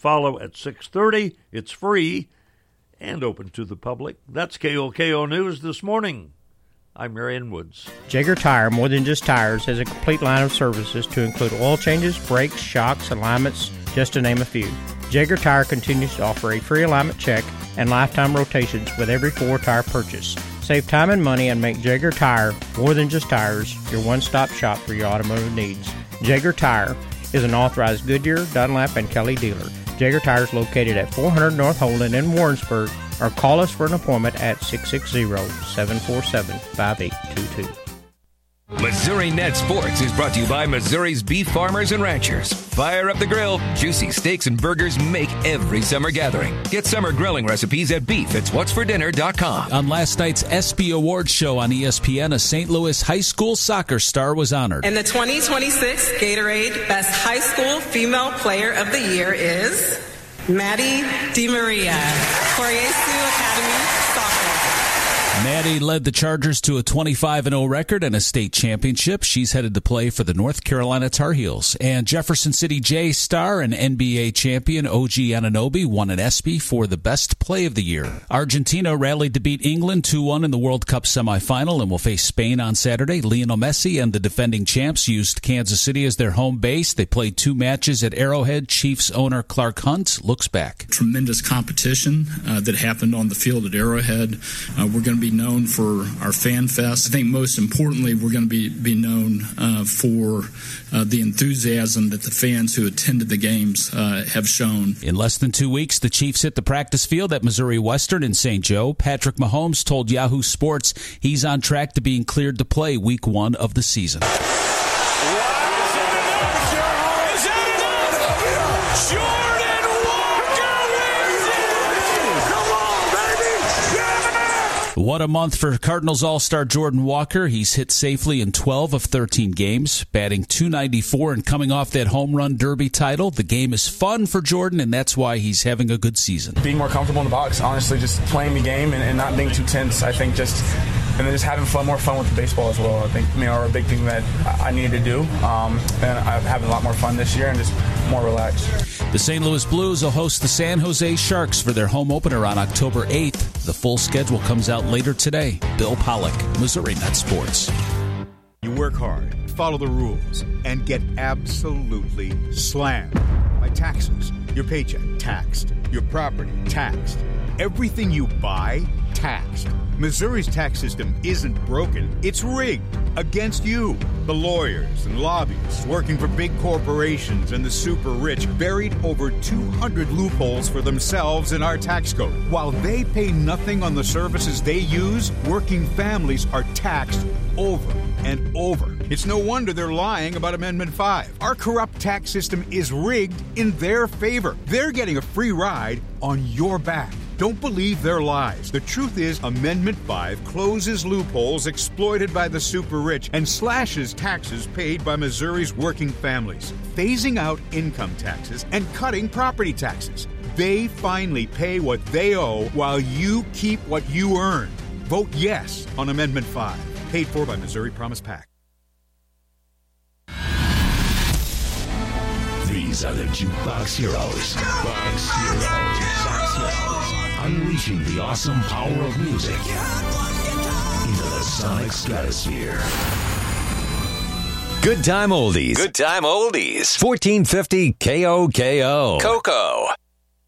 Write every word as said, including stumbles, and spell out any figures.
follow at six thirty. It's free and open to the public. That's K O K O News this morning. I'm Marion Woods. Jaeger Tire, more than just tires, has a complete line of services to include oil changes, brakes, shocks, alignments, just to name a few. Jaeger Tire continues to offer a free alignment check and lifetime rotations with every four-tire purchase. Save time and money and make Jaeger Tire, more than just tires, your one-stop shop for your automotive needs. Jaeger Tire is an authorized Goodyear, Dunlap, and Kelly dealer. Jaeger Tire is located at four hundred North Holden in Warrensburg, or call us for an appointment at six six zero, seven four seven, five eight two two. Missouri Net Sports is brought to you by Missouri's beef farmers and ranchers. Fire up the grill. Juicy steaks and burgers make every summer gathering. Get summer grilling recipes at beef it's what's for dinner dot com. On last night's ESPY Awards show on E S P N, a Saint Louis high school soccer star was honored. And the twenty twenty-six Gatorade Best High School Female Player of the Year is Maddie DiMaria, Koryesu Academy Soccer. Maddie led the Chargers to a twenty-five and oh record and a state championship. She's headed to play for the North Carolina Tar Heels. And Jefferson City J star and N B A champion O G Anunoby won an ESPY for the best play of the year. Argentina rallied to beat England two one in the World Cup semifinal and will face Spain on Saturday. Lionel Messi and the defending champs used Kansas City as their home base. They played two matches at Arrowhead. Chiefs owner Clark Hunt looks back. Tremendous competition uh, that happened on the field at Arrowhead. Uh, we're going to be known for our fan fest. I think most importantly, we're going to be, be known uh, for uh, the enthusiasm that the fans who attended the games uh, have shown. In less than two weeks, the Chiefs hit the practice field at Missouri Western in Saint Joe. Patrick Mahomes told Yahoo Sports he's on track to being cleared to play week one of the season. What a month for Cardinals All-Star Jordan Walker. He's hit safely in twelve of thirteen games, batting two ninety-four and coming off that home run derby title. The game is fun for Jordan, and that's why he's having a good season. Being more comfortable in the box, honestly, just playing the game and, and not being too tense. I think just, and then just having fun, more fun with the baseball as well. I think, you know, are a big thing that I needed to do. Um, and I'm having a lot more fun this year and just more relaxed. The Saint Louis Blues will host the San Jose Sharks for their home opener on October eighth. The full schedule comes out later today. Bill Pollock, Missouri Net Sports. You work hard, follow the rules, and get absolutely slammed by taxes. Your paycheck taxed, your property taxed, everything you buy taxed. Missouri's tax system isn't broken, it's rigged against you. The lawyers and lobbyists working for big corporations and the super rich buried over two hundred loopholes for themselves in our tax code. While they pay nothing on the services they use, working families are taxed over and over. It's no wonder they're lying about Amendment five. Our corrupt tax system is rigged in their favor. They're getting a free ride on your back. Don't believe their lies. The truth is, Amendment five closes loopholes exploited by the super rich and slashes taxes paid by Missouri's working families, phasing out income taxes and cutting property taxes. They finally pay what they owe while you keep what you earn. Vote yes on Amendment five. Paid for by Missouri Promise PAC. These are the Jukebox Heroes. Box Heroes. Box Heroes. Unleashing the awesome power of music into the sonic stratosphere. Good time oldies. Good time oldies. fourteen fifty K O K O. Coco.